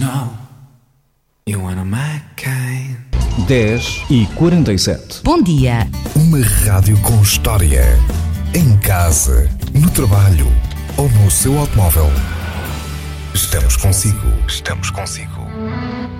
know you wanna my kind. 10h47. Bom dia. Uma rádio com história. Em casa, no trabalho ou no seu automóvel. Estamos consigo. Estamos consigo.